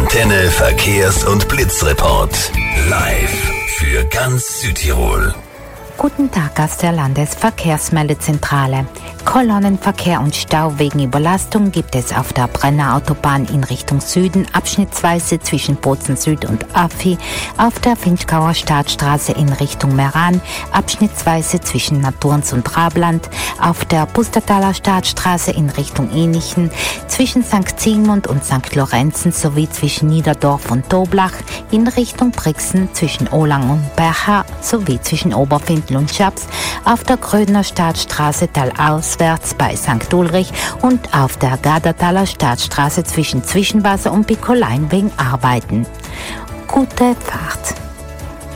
Antenne Verkehrs- und Blitzreport. Live für ganz Südtirol. Guten Tag aus der Landesverkehrsmeldezentrale. Kolonnenverkehr und Stau wegen Überlastung gibt es auf der Brenner Autobahn in Richtung Süden, abschnittsweise zwischen Bozen Süd und Affi, auf der Vinschgauer Staatsstraße in Richtung Meran, abschnittsweise zwischen Naturns und Rabland, auf der Pustertaler Staatsstraße in Richtung Enichen, zwischen St. Zigmund und St. Lorenzen sowie zwischen Niederdorf und Toblach, in Richtung Brixen zwischen Olang und Bercha sowie zwischen Oberfindl und Schaps, auf der Grödner Staatsstraße talauswärts bei St. Ulrich und auf der Gardertaler Staatsstraße zwischen Zwischenwasser und Pickolein wegen Arbeiten. Gute Fahrt!